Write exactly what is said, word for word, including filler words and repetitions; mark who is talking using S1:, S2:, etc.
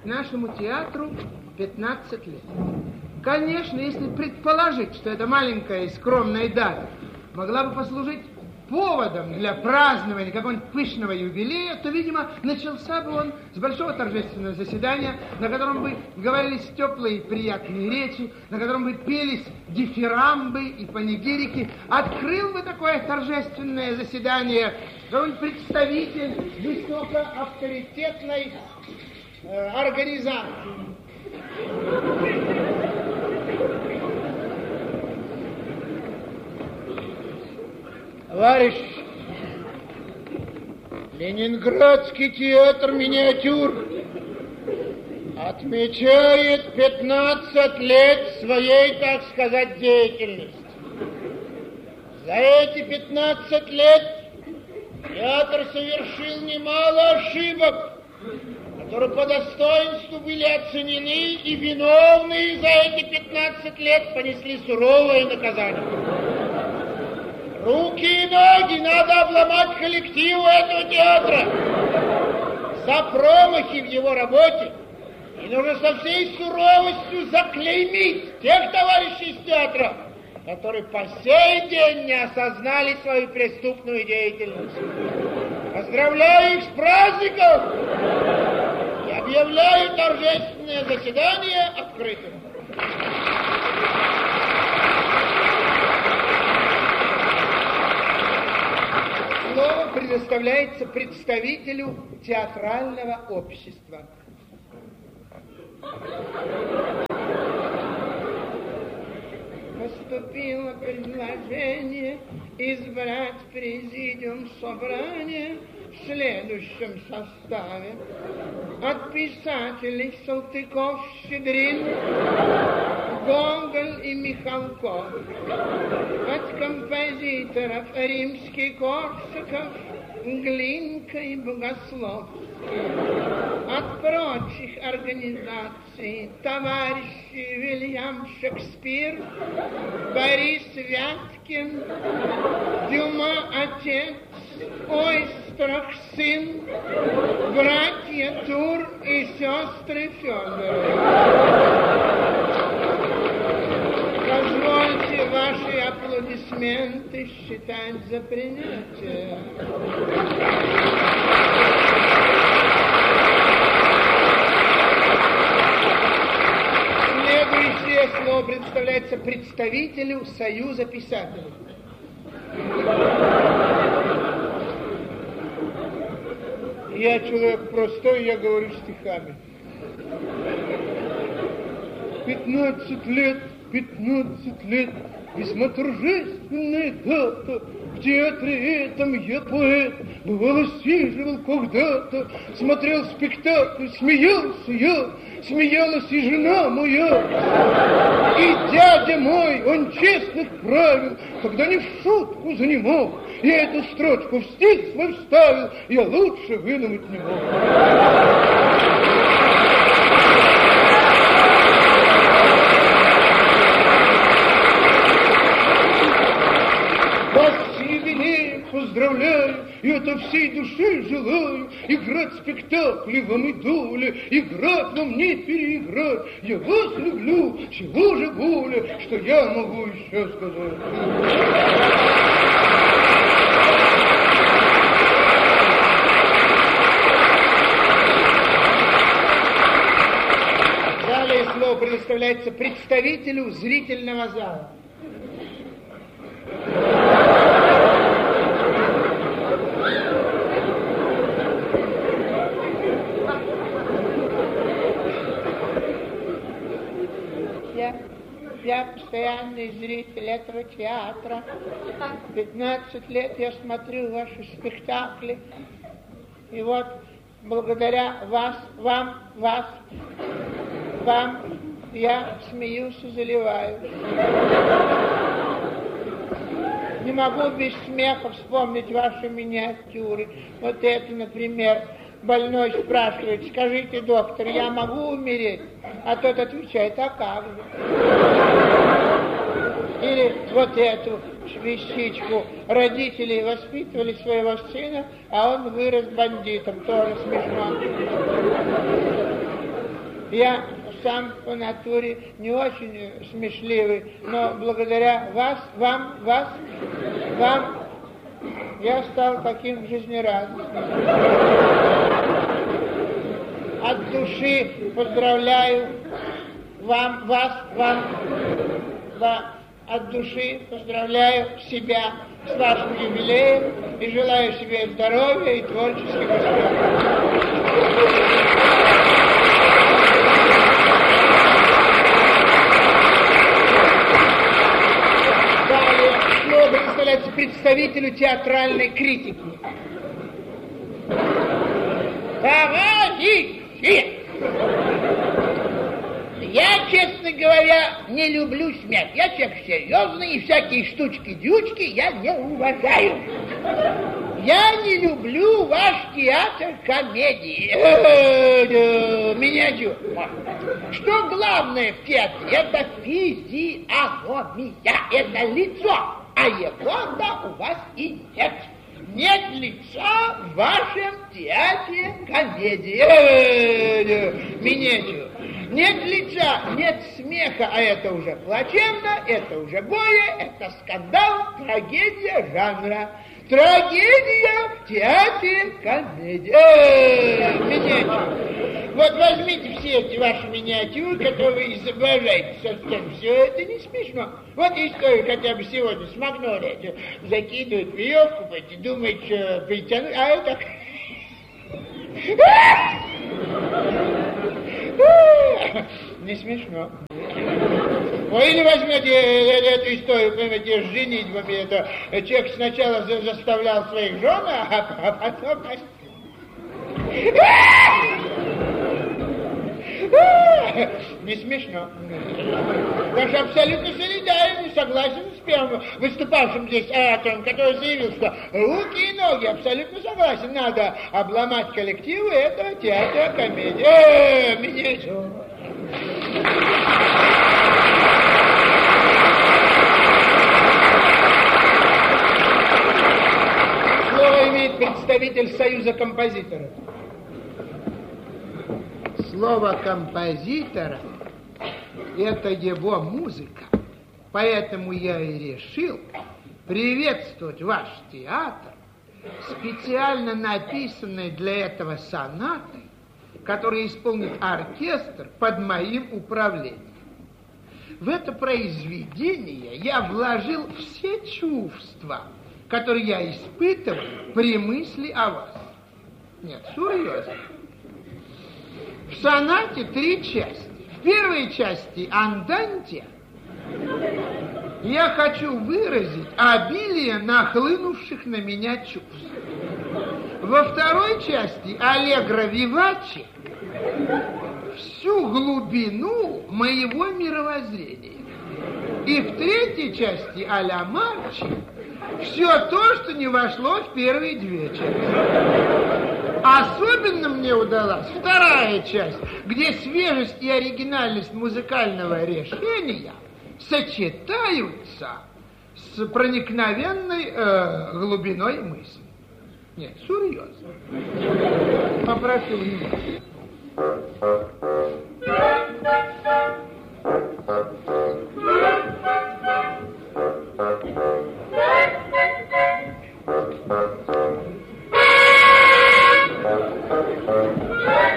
S1: нашему театру пятнадцать лет. Конечно, если предположить, что эта маленькая и скромная дата могла бы послужить поводом для празднования какого-нибудь пышного юбилея, то, видимо, начался бы он с большого торжественного заседания, на котором бы говорились теплые и приятные речи, на котором бы пелись дифирамбы и панигирики. Открыл бы такое торжественное заседание какой-нибудь представитель высокоавторитетной э, организации. Товарищ, Ленинградский театр миниатюр отмечает пятнадцать лет своей, так сказать, деятельности. За эти пятнадцать лет театр совершил немало ошибок, которые по достоинству были оценены, и виновные за эти пятнадцать лет понесли суровое наказание. Руки и ноги надо обломать коллективу этого театра за промахи в его работе. И нужно со всей суровостью заклеймить тех товарищей из театра, которые по сей день не осознали свою преступную деятельность. Поздравляю их с праздником и объявляю торжественное заседание открытым. Слово предоставляется представителю театрального общества. Поступило предложение избрать президиум собрания в следующем составе: от писателей Салтыков, Щедрин, Гоголь и Михалков, от композиторов Римский-Корсаков, Глинка и Богослов, от прочих организаций товарищи Вильям Шекспир, Борис Вяткин, Дюма отец, Ойстрах сын, братья Тур и сестры Федоровы. Позвольте ваши аплодисменты считать за принятие. Следующее слово представляется представителю Союза писателей. Я человек простой, я говорю стихами. Пятнадцать лет, пятнадцать лет, весьма торжественная дата. В театре этом я поэт, бывало сиживал когда-то, смотрел спектакль, смеялся я, смеялась и жена моя. И дядя мой, он честных правил, когда не в шутку за не мог. Я эту строчку в стих свой вставил, я лучше выдумать не мог. Поздравляю, и от всей души желаю играть спектакли вам и доле, играть вам не переиграть. Я вас люблю, чего же более, что я могу еще сказать. Далее слово предоставляется представителю зрительного зала. Я постоянный зритель этого театра. пятнадцать лет я смотрю ваши спектакли. И вот благодаря вас, вам, вас, вам я смеюсь и заливаюсь. Не могу без смеха вспомнить ваши миниатюры. Вот это, например, больной спрашивает: скажите, доктор, я могу умереть? А тот отвечает: а как же? Или вот эту вещичку: родители воспитывали своего сына, а он вырос бандитом. Тоже смешно. Я сам по натуре не очень смешливый, но благодаря вас, вам, вас, вам, я стал таким жизнерадостным. От души поздравляю вам, вас, вам, да, от души поздравляю себя с вашим юбилеем и желаю себе здоровья и творческих успехов. Далее слово предоставляется представителю театральной критики. Товарищи! Я, честно говоря, не люблю смех. Я человек серьезный, и всякие штучки-дючки я не уважаю. Я не люблю ваш театр комедии. Миниатюр. Что главное в театре? Это физиономия. Это лицо. А его-то у вас и нет. Нет лица в вашем театре комедии. Миниатюр. Нет лица, нет смеха, а это уже плачевно, это уже горе, это скандал, трагедия жанра. Трагедия в театре комедии. Миниатюр. Вот возьмите все эти ваши миниатюры, которые вы изображаете совсем. Все это не смешно. Вот историю хотя бы сегодня с Магнолией. Закидывают веревку, думают, что притянуть, а это... Не смешно. Ой, или возьмете эту историю, понимаете, с женитьбами. Это человек сначала за заставлял своих жен, а потом... Не смешно. Даже абсолютно солидарен и согласен с первым выступавшим здесь оратором, который заявил, что руки и ноги, абсолютно согласен, надо обломать коллективы этого театра комедии. Э, миниатюр. Слово имеет представитель Союза композиторов. Слово композитора – это его музыка. Поэтому я и решил приветствовать ваш театр специально написанной для этого сонатой, которую исполнит оркестр под моим управлением. В это произведение я вложил все чувства, которые я испытываю при мысли о вас. Нет, серьезно. В сонате три части. В первой части анданте я хочу выразить обилие нахлынувших на меня чувств. Во второй части аллегро виваче всю глубину моего мировоззрения. И в третьей части а-ля марчи все то, что не вошло в первые две части. Особенно мне удалась вторая часть, где свежесть и оригинальность музыкального решения сочетаются с проникновенной э, глубиной мысли. Нет, серьезно. Попрошу внимания.